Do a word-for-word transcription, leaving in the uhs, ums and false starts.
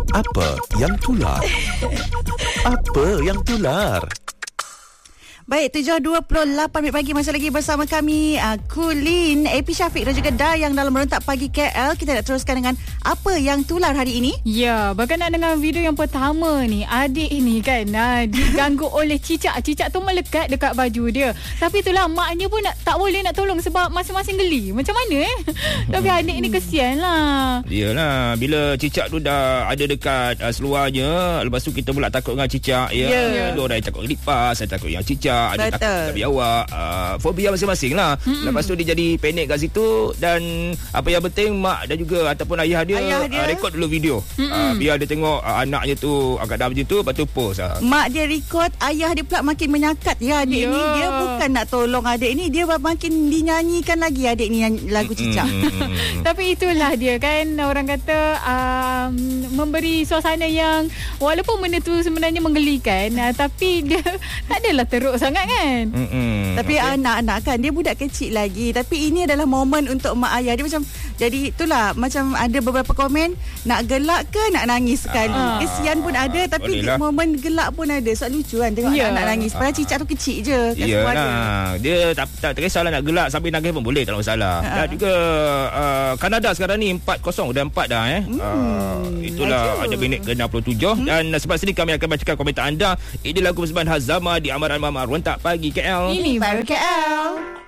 Apa yang tular? Apa yang tular? Baik, tujuh dua puluh lapan minit pagi masih lagi bersama kami uh, Kulin, A P Syafiq dan juga Dayang dalam Merentak Pagi K L. Kita nak teruskan dengan apa yang tular hari ini. Ya, berkenaan dengan video yang pertama ni, adik ini kan uh, diganggu oleh cicak. Cicak tu melekat dekat baju dia. Tapi itulah maknya pun nak, tak boleh nak tolong sebab masing-masing geli. Macam mana eh? Tapi adik ni kesian lah. Yelah, bila cicak tu dah ada dekat uh, seluarnya, lepas tu kita pula takut dengan cicak. Ya, yeah. Ada orang yang takut dengan lipas, ada takut dengan cicak, ada Betul. takut dengan biawak, uh, fobia masing-masing lah. Mm-mm. Lepas tu dia jadi panik kat situ. Dan apa yang penting, mak dan juga ataupun ayah dia, ayah dia. Uh, rekod dulu video. uh, Biar dia tengok uh, anaknya tu agak dah macam tu, lepas tu post lah. Mak dia rekod, ayah dia pula makin menyakat. Ya, adik Ya. ni dia bukan nak tolong adik ni, dia makin dinyanyikan lagi adik ni lagu cicak. Tapi itulah dia kan, orang kata um, memberi suasana yang walaupun benda tu sebenarnya menggelikan, uh, tapi dia tak adalah teruk sangat kan. Mm-mm. Tapi okay. anak-anak kan, dia budak kecil lagi, tapi ini adalah momen untuk mak ayah dia. Macam jadi itulah, macam ada beberapa komen, nak gelak ke nak nangis sekali. Ah. Kesian pun ada, tapi Bolehlah. momen gelak pun ada. Sebab lucu kan tengok Ya. anak-anak nangis. Padahal cicak tu kecil je kat Ya seluar dia. lah. Dia tak, tak terkisahlah nak gelak sambil nangis pun boleh, tak ada masalah. Ha. Dan juga uh, Kanada sekarang ni empat kosong, dah empat dah eh. Hmm. Uh, itulah Laju. ada minit ke enam puluh tujuh. Hmm. Dan sebab sini kami akan bacakan komentar anda. Ini lagu persembahan Hazama di Amaran Mama Rentak Pagi K L. Ini baru K L.